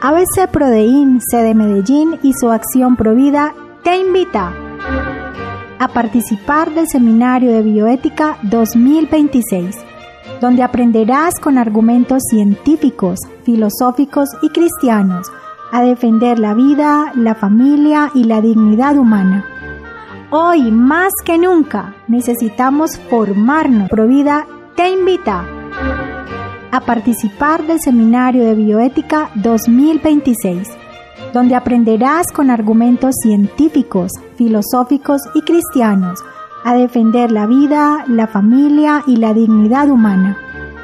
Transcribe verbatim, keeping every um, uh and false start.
A B C Prodeín, sede Medellín y su acción Provida te invita a participar del Seminario de Bioética dos mil veintiséis, donde aprenderás con argumentos científicos, filosóficos y cristianos a defender la vida, la familia y la dignidad humana. Hoy más que nunca necesitamos formarnos. Provida te invita a participar del Seminario de Bioética dos mil veintiséis, donde aprenderás con argumentos científicos, filosóficos y cristianos a defender la vida, la familia y la dignidad humana.